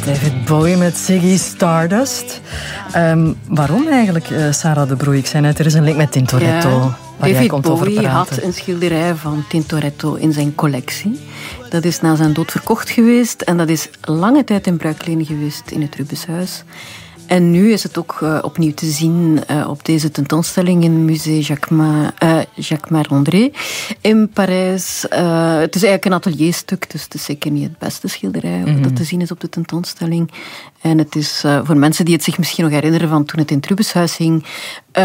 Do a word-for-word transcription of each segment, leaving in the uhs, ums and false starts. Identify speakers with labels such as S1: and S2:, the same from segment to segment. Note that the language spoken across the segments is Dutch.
S1: David Bowie met Ziggy Stardust. Um, waarom eigenlijk, uh, Sarah de Broei? Ik zei net, er is een link met Tintoretto.
S2: Ja,
S1: waar jij
S2: David
S1: komt over
S2: Bowie
S1: praten.
S2: had een schilderij van Tintoretto in zijn collectie. Dat is na zijn dood verkocht geweest en dat is lange tijd in bruikleen geweest in het Rubenshuis. En nu is het ook uh, opnieuw te zien uh, op deze tentoonstelling in het Musée Jacquemart, uh, Jacquemart-André in Parijs. Uh, het is eigenlijk een atelierstuk, dus het is zeker niet het beste schilderij mm-hmm. dat te zien is op de tentoonstelling. En het is uh, voor mensen die het zich misschien nog herinneren van toen het in het Rubenshuis hing, uh,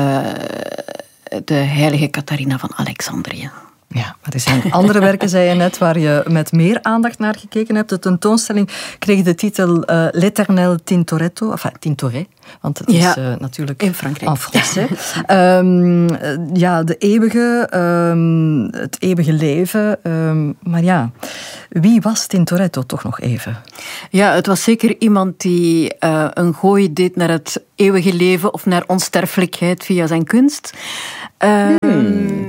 S2: de heilige Catharina van Alexandrië.
S1: Ja, maar er zijn andere werken, zei je net, waar je met meer aandacht naar gekeken hebt. De tentoonstelling kreeg de titel uh, L'Éternel Tintoretto, enfin Tintoret, want het
S2: ja,
S1: is uh, natuurlijk
S2: in Frankrijk.
S1: En Français. um, ja, de eeuwige, um, het eeuwige leven. Um, maar ja, wie was Tintoretto toch nog even?
S2: Ja, het was zeker iemand die uh, een gooi deed naar het eeuwige leven of naar onsterfelijkheid via zijn kunst. Um, hmm.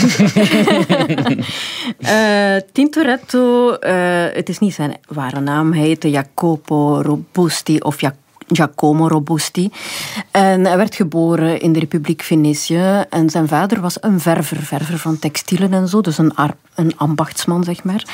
S2: uh, Tintoretto, uh, het is niet zijn ware naam, hij heette Jacopo Robusti of Jacopo Giacomo Robusti. En hij werd geboren in de Republiek Venetië. En zijn vader was een verver, verver van textielen en zo. Dus een, ar- een ambachtsman, zeg maar.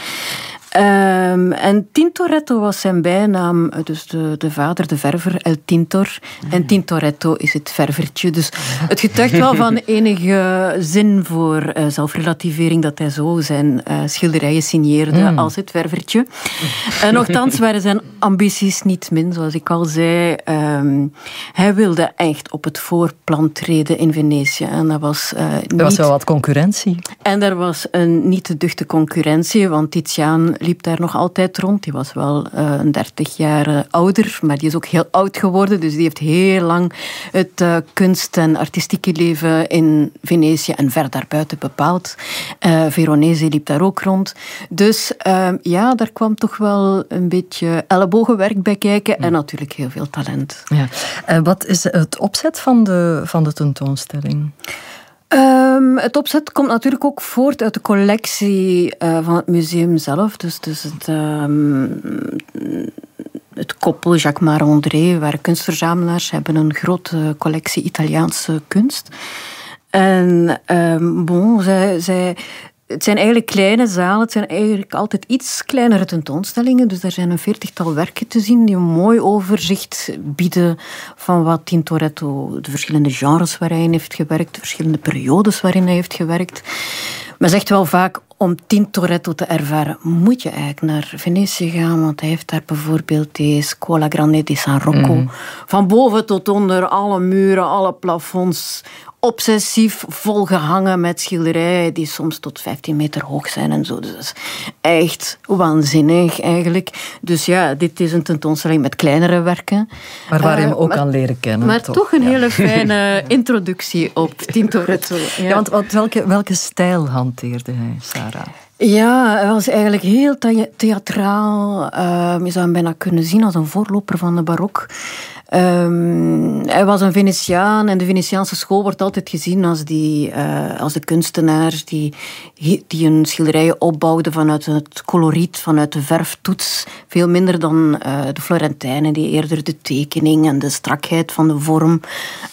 S2: Um, en Tintoretto was zijn bijnaam, dus de, de vader, de verver, El Tintor. En Tintoretto is het ververtje. Dus het getuigt wel van enige zin voor uh, zelfrelativering dat hij zo zijn uh, schilderijen signeerde mm. als het ververtje. En nochtans waren zijn ambities niet min, zoals ik al zei. Um, hij wilde echt op het voorplan treden in Venetië. En dat was uh, niet...
S1: Er was wel wat concurrentie.
S2: En er was een niet te duchte concurrentie, want Titiaan liep daar nog altijd rond. Die was wel uh, een dertig jaar uh, ouder, maar die is ook heel oud geworden. Dus die heeft heel lang het uh, kunst- en artistieke leven in Venetië en ver daarbuiten bepaald. Uh, Veronese liep daar ook rond. Dus uh, ja, daar kwam toch wel een beetje ellebogenwerk bij kijken en natuurlijk heel veel talent.
S1: Ja. Uh, wat is het opzet van de, van de tentoonstelling?
S2: Um, het opzet komt natuurlijk ook voort uit de collectie uh, van het museum zelf. Dus, dus het, um, het koppel Jacquemart-André, waar kunstverzamelaars hebben een grote collectie Italiaanse kunst. En um, bon, zij... zij Het zijn eigenlijk kleine zalen, het zijn eigenlijk altijd iets kleinere tentoonstellingen. Dus er zijn een veertigtal werken te zien die een mooi overzicht bieden van wat Tintoretto, de verschillende genres waarin hij heeft gewerkt, de verschillende periodes waarin hij heeft gewerkt. Men zegt wel vaak, om Tintoretto te ervaren, moet je eigenlijk naar Venetië gaan, want hij heeft daar bijvoorbeeld die Scuola Grande di San Rocco. Mm. Van boven tot onder, alle muren, alle plafonds, obsessief volgehangen met schilderijen die soms tot vijftien meter hoog zijn en zo. Dus dat is echt waanzinnig eigenlijk. Dus ja, dit is een tentoonstelling met kleinere werken.
S1: Maar waar je hem
S2: uh,
S1: ook
S2: maar,
S1: kan leren kennen.
S2: Maar
S1: toch,
S2: toch een
S1: ja.
S2: hele fijne introductie op Tintoretto. Ja,
S1: ja want, want welke, welke stijl hanteerde hij, Sarah?
S2: Ja, hij was eigenlijk heel theatraal. Uh, je zou hem bijna kunnen zien als een voorloper van de barok. Um, hij was een Venetiaan en de Venetiaanse school wordt altijd gezien als, die, uh, als de kunstenaar die, die een schilderijen opbouwde vanuit het coloriet, vanuit de verftoets. Veel minder dan uh, de Florentijnen die eerder de tekening en de strakheid van de vorm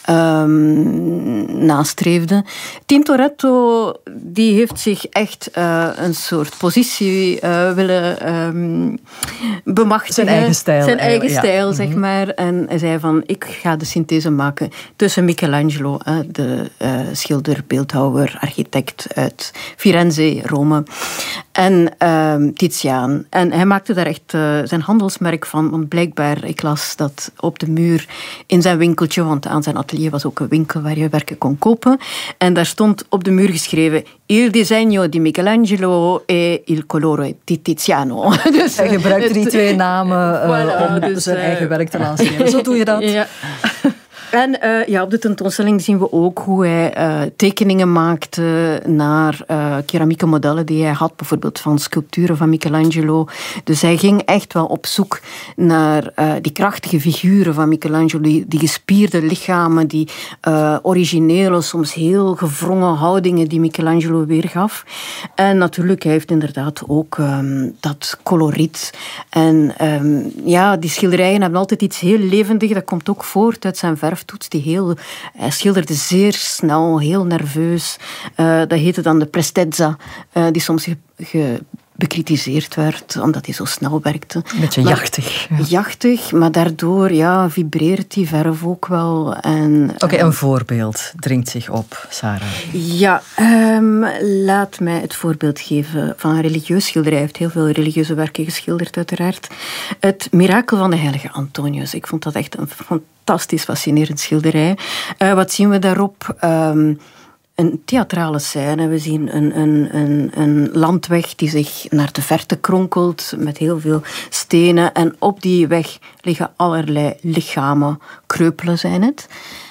S2: um, nastreefden. Tintoretto die heeft zich echt uh, een soort positie uh, willen um, bemachtigen.
S1: Zijn eigen stijl.
S2: Zijn eigen
S1: ja.
S2: stijl, zeg mm-hmm. maar. En hij zei van, ik ga de synthese maken tussen Michelangelo, de uh, schilder, beeldhouwer, architect uit Firenze, Rome, en uh, Titiaan. En hij maakte daar echt uh, zijn handelsmerk van, want blijkbaar, ik las dat op de muur in zijn winkeltje, want aan zijn atelier was ook een winkel waar je werken kon kopen, en daar stond op de muur geschreven, Il disegno di Michelangelo e il colore di Tiziano.
S1: Dus hij gebruikte die twee namen uh, voilà, om dus, zijn uh, eigen werk te lanceren. Zo doe je dat.
S2: Ja. En uh, ja, op de tentoonstelling zien we ook hoe hij uh, tekeningen maakte naar uh, keramieke modellen die hij had, bijvoorbeeld van sculpturen van Michelangelo. Dus hij ging echt wel op zoek naar uh, die krachtige figuren van Michelangelo, die, die gespierde lichamen, die uh, originele, soms heel gewrongen houdingen die Michelangelo weergaf. En natuurlijk, hij heeft inderdaad ook um, dat coloriet. En um, ja, die schilderijen hebben altijd iets heel levendigs. Dat komt ook voort uit zijn verftoets. Die heel, hij schilderde zeer snel, heel nerveus. Uh, dat heette dan de prestezza, uh, die soms ge, ge, bekritiseerd werd, omdat hij zo snel werkte.
S1: Een beetje maar, jachtig.
S2: Ja. Jachtig, maar daardoor ja, vibreert die verf ook wel. Oké,
S1: okay, een voorbeeld dringt zich op, Sarah.
S2: Ja, um, laat mij het voorbeeld geven van een religieus schilderij. Hij heeft heel veel religieuze werken geschilderd, uiteraard. Het Mirakel van de heilige Antonius. Ik vond dat echt een fantastisch fascinerend schilderij. Uh, wat zien we daarop? Um, Een theatrale scène. We zien een, een, een, een landweg die zich naar de verte kronkelt met heel veel stenen. En op die weg liggen allerlei lichamen. Kreupelen zijn het.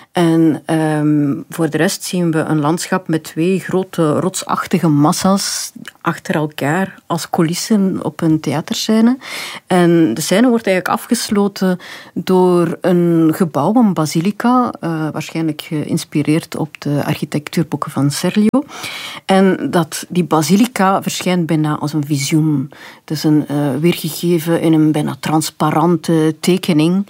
S2: En um, voor de rest zien we een landschap met twee grote rotsachtige massa's achter elkaar als coulissen op een theaterscène. En de scène wordt eigenlijk afgesloten door een gebouw, een basilica, uh, waarschijnlijk geïnspireerd op de architectuurboeken van Serlio. En dat, die basilica verschijnt bijna als een visioen. Het is een, uh, weergegeven in een bijna transparante tekening.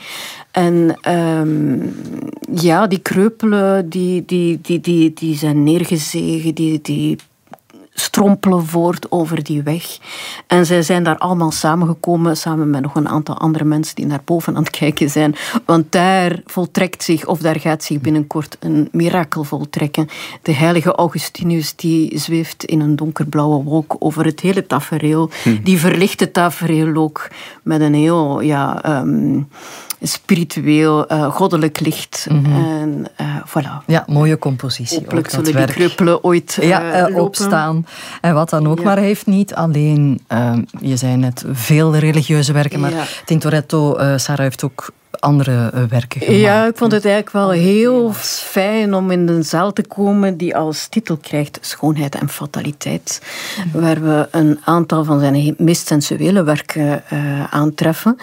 S2: En um, ja, die kreupelen, die, die, die, die, die zijn neergezegen, die, die strompelen voort over die weg. En zij zijn daar allemaal samengekomen, samen met nog een aantal andere mensen die naar boven aan het kijken zijn. Want daar voltrekt zich, of daar gaat zich binnenkort een mirakel voltrekken. De heilige Augustinus, die zweeft in een donkerblauwe wolk over het hele tafereel. Hm. Die verlicht het tafereel ook met een heel, ja... Um, spiritueel, uh, goddelijk licht. Mm-hmm. En uh, voilà.
S1: Ja, mooie compositie.
S2: Hopelijk zullen die kreupelen ooit uh,
S1: ja, uh, opstaan. En wat dan ook. Ja. Maar hij heeft niet alleen, uh, je zei net, veel religieuze werken, maar ja. Tintoretto, uh, Sarah heeft ook andere uh, werken gemaakt.
S2: Ja, ik vond het eigenlijk wel heel fijn om in een zaal te komen die als titel krijgt Schoonheid en Fataliteit. Mm. Waar we een aantal van zijn meest sensuele werken uh, aantreffen.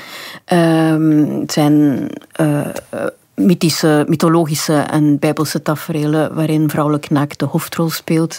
S2: Um, het zijn uh, mythische, mythologische en bijbelse taferelen waarin vrouwelijk naakt de hoofdrol speelt.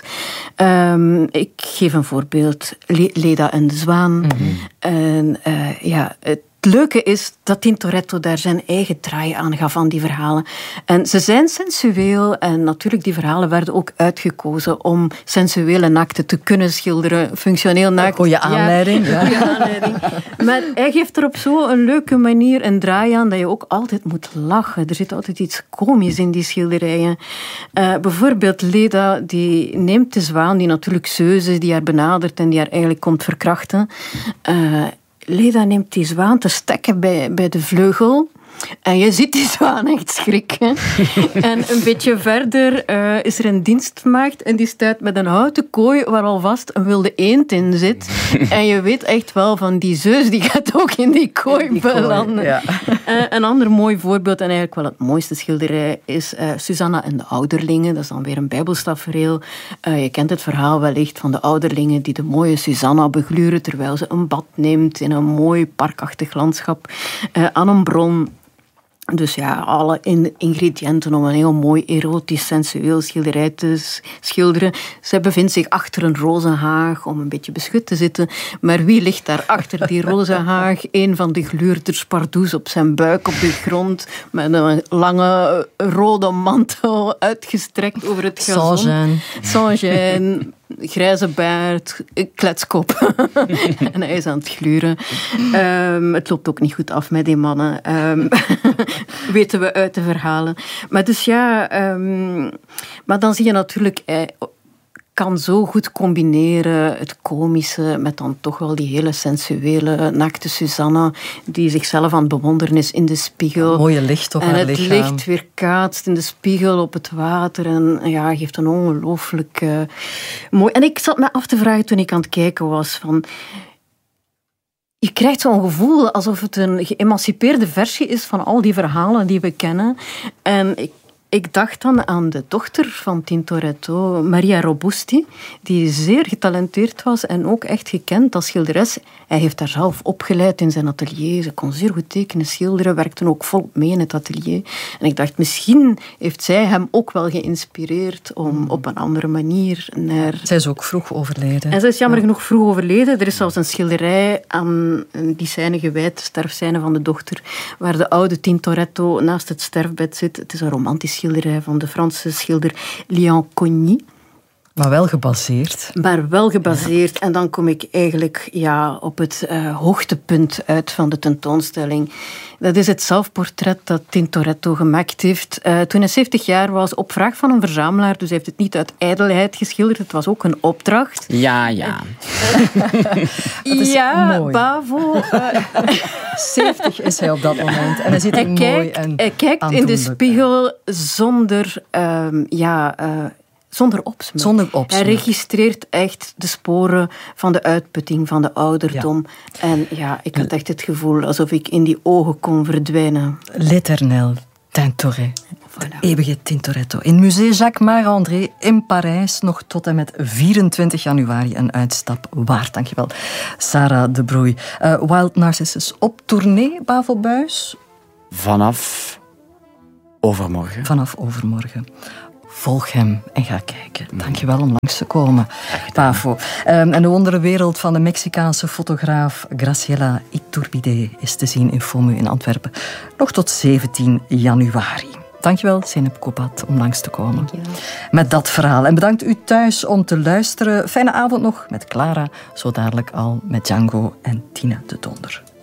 S2: Um, ik geef een voorbeeld. Le- Leda en de Zwaan. Mm-hmm. En uh, ja... Het Het leuke is dat Tintoretto daar zijn eigen draai aan gaf aan die verhalen. En ze zijn sensueel en natuurlijk die verhalen werden ook uitgekozen om sensuele naakten te kunnen schilderen. Functioneel naakt.
S1: Goeie aanleiding. Ja,
S2: goeie aanleiding. Maar hij geeft er op zo'n leuke manier een draai aan dat je ook altijd moet lachen. Er zit altijd iets komisch in die schilderijen. Uh, bijvoorbeeld Leda, die neemt de zwaan, die natuurlijk Zeus is, die haar benadert en die haar eigenlijk komt verkrachten. Uh, Leda neemt die zwaan te stekken bij, bij de vleugel. En je ziet die zwaan echt schrikken. En een beetje verder uh, is er een dienstmaagd en die staat met een houten kooi waar alvast een wilde eend in zit. En je weet echt wel van die Zeus, die gaat ook in die kooi, die kooi belanden. Ja. Uh, een ander mooi voorbeeld, en eigenlijk wel het mooiste schilderij, is uh, Susanna en de ouderlingen. Dat is dan weer een bijbelstafereel. Uh, je kent het verhaal wellicht van de ouderlingen die de mooie Susanna begluren terwijl ze een bad neemt in een mooi parkachtig landschap uh, aan een bron. Dus ja, alle ingrediënten om een heel mooi erotisch, sensueel schilderij te schilderen. Zij bevindt zich achter een rozenhaag om een beetje beschut te zitten. Maar wie ligt daar achter die rozenhaag? Een van de gluurders pardoes op zijn buik op de grond met een lange rode mantel uitgestrekt over het gazon.
S1: Sans-gêne.
S2: Sans-gêne. Grijze baard, kletskop. En hij is aan het gluren. Um, het loopt ook niet goed af met die mannen. Um, weten we uit de verhalen. Maar dus ja, um, maar dan zie je natuurlijk... Eh, kan zo goed combineren het komische met dan toch wel die hele sensuele naakte Susanna die zichzelf aan het bewonderen is in de spiegel.
S1: Een mooie licht op
S2: en
S1: haar
S2: lichaam. En het licht weerkaatst in de spiegel op het water en ja, geeft een ongelooflijk uh, mooi... En ik zat me af te vragen toen ik aan het kijken was van... je krijgt zo'n gevoel alsof het een geëmancipeerde versie is van al die verhalen die we kennen. En ik Ik dacht dan aan de dochter van Tintoretto, Maria Robusti, die zeer getalenteerd was en ook echt gekend als schilderes. Hij heeft haar zelf opgeleid in zijn atelier. Ze kon zeer goed tekenen, schilderen, werkte ook volop mee in het atelier. En ik dacht, misschien heeft zij hem ook wel geïnspireerd om op een andere manier naar...
S1: Zij is ook vroeg overleden.
S2: En zij is jammer
S1: ja.
S2: genoeg vroeg overleden. Er is zelfs een schilderij aan die scène gewijd, de sterfscène van de dochter, waar de oude Tintoretto naast het sterfbed zit. Het is een romantisch schilderij van de Franse schilder Léon Cogny.
S1: Maar wel gebaseerd.
S2: Maar wel gebaseerd. En dan kom ik eigenlijk ja, op het uh, hoogtepunt uit van de tentoonstelling. Dat is het zelfportret dat Tintoretto gemaakt heeft uh, toen hij zeventig jaar was, op vraag van een verzamelaar. Dus hij heeft het niet uit ijdelheid geschilderd. Het was ook een opdracht.
S3: Ja, ja.
S2: ja,
S1: mooi.
S2: Bavo. Uh,
S1: zeventig is hij op dat moment. En hij ziet er
S2: hij
S1: mooi
S2: kijkt,
S1: en
S2: Hij kijkt in de spiegel zonder... Um, ja... Uh, Zonder opsmuk.
S1: Zonder opsmuk.
S2: Hij registreert echt de sporen van de uitputting, van de ouderdom. Ja. En ja, ik had echt het gevoel alsof ik in die ogen kon verdwijnen.
S1: L'Éternel Tintoret. Voilà. De eeuwige Tintoretto. In Musée Jacques Marandré in Parijs nog tot en met vierentwintig januari een uitstap waard. Dankjewel, Sarah de Broei. Uh, Wild Narcissus op tournee, Bavo Buijs?
S3: Vanaf overmorgen.
S1: Vanaf overmorgen. Volg hem en ga kijken. Dankjewel om langs te komen, Bavo. Um, en de wonderenwereld van de Mexicaanse fotograaf Graciela Iturbide is te zien in FOMU in Antwerpen. Nog tot zeventien januari. Dankjewel, Zeynep Kopat, om langs te komen. Met dat verhaal. En bedankt u thuis om te luisteren. Fijne avond nog met Clara. Zo dadelijk al met Django en Tina de Donder.